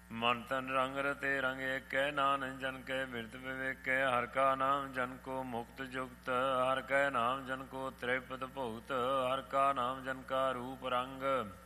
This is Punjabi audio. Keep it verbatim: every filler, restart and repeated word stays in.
ਮਨ ਤਨ ਰੰਗ ਰਤੇ ਰੰਗ ਏਕੈ, ਨਾਨਕ ਜਨ ਕੈ ਬਿਰਤ ਵਿਵੇਕੈ। ਹਰਿ ਕਾ ਨਾਮ ਜਨ ਕੋ ਮੁਕਤ ਜੁਗਤ, ਹਰਿ ਕੈ ਨਾਮ ਜਨ ਕੋ ਤ੍ਰਿਪਤ ਭੁਗਤ। ਹਰਿ ਕਾ ਨਾਮ ਜਨ ਕਾ ਰੂਪ ਰੰਗ,